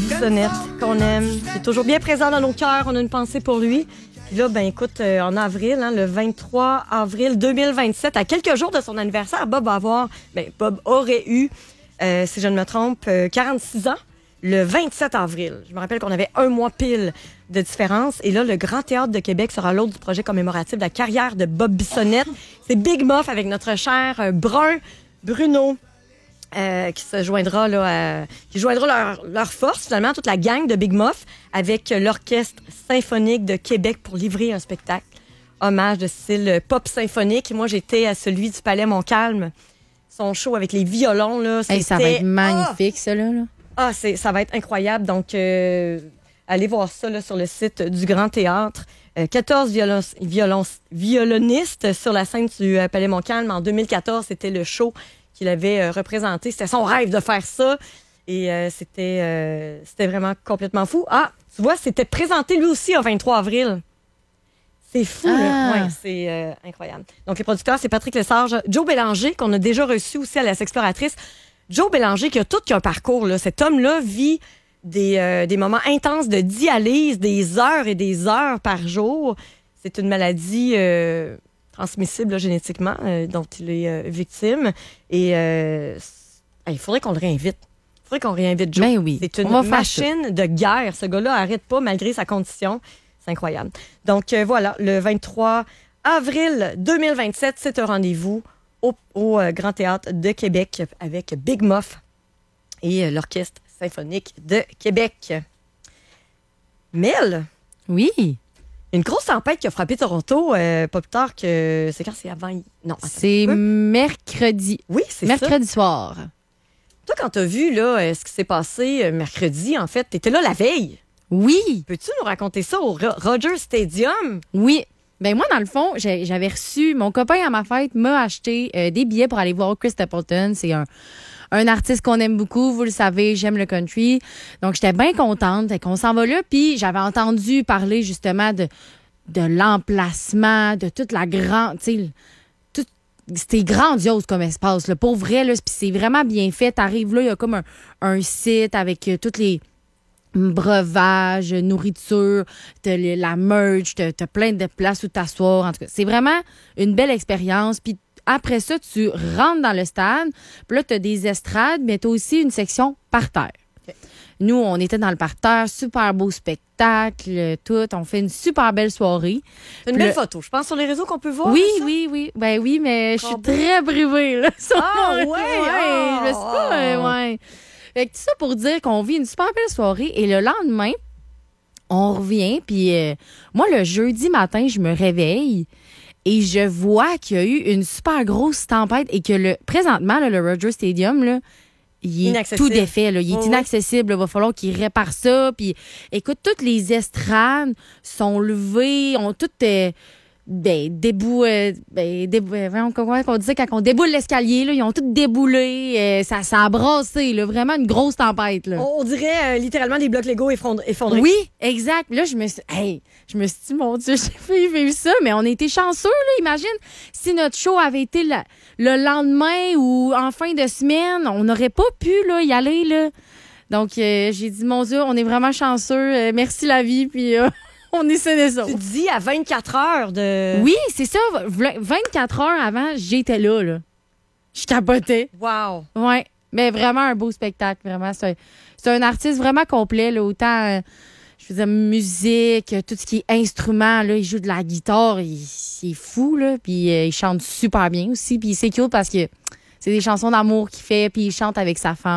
Bissonnette, qu'on aime. Il est toujours bien présent dans nos cœurs. On a une pensée pour lui. Puis là, ben écoute, en avril, le 23 avril 2027, à quelques jours de son anniversaire, Bob aurait eu, si je ne me trompe, 46 ans, le 27 avril. Je me rappelle qu'on avait un mois pile de différence. Et là, le Grand Théâtre de Québec sera l'autre du projet commémoratif de la carrière de Bob Bissonnette. C'est Big Muff avec notre cher brun Bruno. Qui se joindra qui joindra leur force finalement, toute la gang de Big Muff avec l'Orchestre symphonique de Québec pour livrer un spectacle hommage de style pop symphonique. Moi, j'étais à celui du Palais Montcalm, son show avec les violons là, ça va être magnifique ça là. Ça va être incroyable. Donc allez voir ça là, sur le site du Grand Théâtre. 14 violonistes sur la scène du Palais Montcalm. En 2014, c'était le show qu'il avait représenté. C'était son rêve de faire ça. Et c'était vraiment complètement fou. Ah, tu vois, c'était présenté lui aussi au 23 avril. C'est fou, là. Ouais, c'est incroyable. Donc, les producteurs, c'est Patrick Lesage, Joe Bélanger, qu'on a déjà reçu aussi à la S'Exploratrice. Joe Bélanger, qui a tout qu'un parcours, là. Cet homme-là vit des moments intenses de dialyse, des heures et des heures par jour. C'est une maladie transmissible là, génétiquement, dont il est victime. Et il faudrait qu'on le réinvite. Il faudrait qu'on réinvite Joe. Ben oui, c'est une machine de guerre. Ce gars-là n'arrête pas malgré sa condition. C'est incroyable. Donc voilà, le 23 avril 2027, c'est un rendez-vous au Grand Théâtre de Québec avec Big Muff et l'Orchestre symphonique de Québec. Mel? Oui. Une grosse tempête qui a frappé Toronto, pas plus tard que... C'est quand? C'est avant... Non, c'est mercredi. Oui, c'est mercredi soir. Toi, quand t'as vu là, ce qui s'est passé mercredi, en fait, t'étais là la veille. Oui. Peux-tu nous raconter ça au Rogers Stadium? Oui. Ben moi, dans le fond, j'avais reçu... Mon copain à ma fête m'a acheté des billets pour aller voir Chris Stapleton. C'est un artiste qu'on aime beaucoup, vous le savez, j'aime le country. Donc, j'étais bien contente qu'on s'en va là. Puis, j'avais entendu parler justement de l'emplacement, de toute la grande... C'était grandiose comme espace. Là. Pour vrai, là, puis c'est vraiment bien fait. T'arrives là, il y a comme un site avec toutes les breuvages, nourriture, t'as la merch, t'as plein de places où t'asseoir. En tout cas, c'est vraiment une belle expérience. Puis après ça, tu rentres dans le stade. Puis là, tu as des estrades, mais tu as aussi une section parterre. Okay. Nous, on était dans le parterre. Super beau spectacle, tout. On fait une super belle soirée. C'est une belle photo. Je pense sur les réseaux qu'on peut voir. Oui. Ben oui, mais je suis très privée. Là, ouais. Je sais pas, ouais. Fait que tout ça pour dire qu'on vit une super belle soirée. Et le lendemain, on revient. Puis moi, le jeudi matin, je me réveille. Et je vois qu'il y a eu une super grosse tempête et que présentement, le Rogers Stadium, là, il est tout défait. Là. Il est inaccessible. Il va falloir qu'ils réparent ça. Puis, écoute, toutes les estrades sont levées, ont toutes comment on disait quand on déboule l'escalier, là, ils ont toutes déboulé. Ça a brassé. Là, vraiment une grosse tempête. Là. On dirait littéralement des blocs Lego effondrés. Oui, exact. Là, je me suis dit, mon Dieu, j'ai failli vivre ça, mais on a été chanceux. Là. Imagine si notre show avait été le lendemain ou en fin de semaine, on n'aurait pas pu là, y aller. Là. Donc, j'ai dit, mon Dieu, on est vraiment chanceux. Merci la vie, puis on essaie de ça. Tu dis à 24 heures de... Oui, c'est ça. 24 heures avant, j'étais là. Je capotais. Wow. Ouais, mais vraiment un beau spectacle. Vraiment, c'est un artiste vraiment complet. Là, autant... je faisais musique, tout ce qui est instrument, là, il joue de la guitare, il est fou, là, puis il chante super bien aussi, puis c'est cute parce que c'est des chansons d'amour qu'il fait, puis il chante avec sa femme.